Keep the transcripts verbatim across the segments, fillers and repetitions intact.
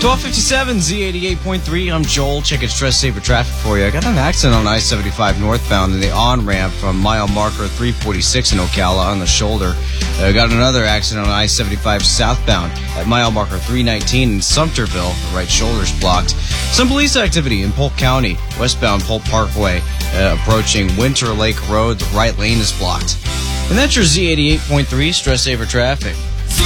twelve fifty-seven Z eighty-eight point three. I'm Joel. Checking stress saver traffic for you. I got an accident on I seventy-five northbound in the on-ramp from mile marker three forty-six in Ocala on the shoulder. I uh, got another accident on I seventy-five southbound at mile marker three nineteen in Sumterville. The right shoulder's blocked. Some police activity in Polk County, westbound Polk Parkway, uh, approaching Winter Lake Road. The right lane is blocked. And that's your Z eighty-eight point three stress saver traffic.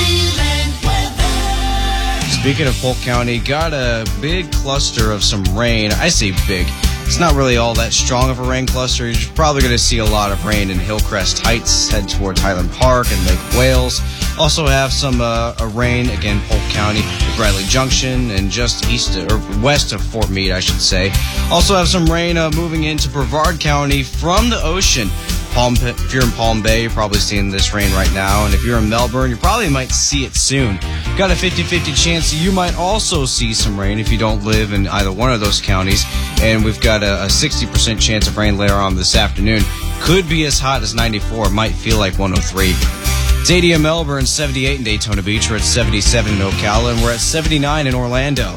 Speaking of Polk County, got a big cluster of some rain. I say big. It's not really all that strong of a rain cluster. You're probably going to see a lot of rain in Hillcrest Heights, head towards Highland Park and Lake Wales. Also have some uh, a rain, again, Polk County, Bradley Junction, and just east of, or west of Fort Meade, I should say. Also have some rain uh, moving into Brevard County from the ocean. Palm, if you're in Palm Bay, you're probably seeing this rain right now. And if you're in Melbourne, you probably might see it soon. Got a fifty-fifty chance you might also see some rain if you don't live in either one of those counties. And we've got a, a sixty percent chance of rain later on this afternoon. Could be as hot as ninety-four. Might feel like one oh three. It's eighty in Melbourne, seventy-eight in Daytona Beach. We're at seventy-seven in Ocala, and we're at seventy-nine in Orlando.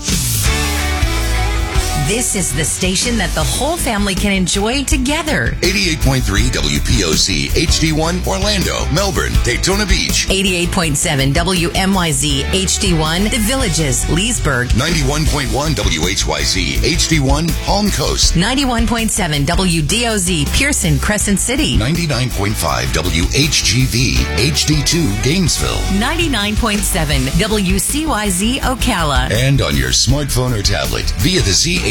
This is the station that the whole family can enjoy together. eighty-eight point three W P O C H D one Orlando, Melbourne, Daytona Beach. eighty-eight point seven W M Y Z H D one The Villages, Leesburg. ninety-one point one W H Y Z H D one Palm Coast. ninety-one point seven W D O Z Pearson, Crescent City. ninety-nine point five W H G V H D two Gainesville. ninety-nine point seven W C Y Z Ocala. And on your smartphone or tablet via the Z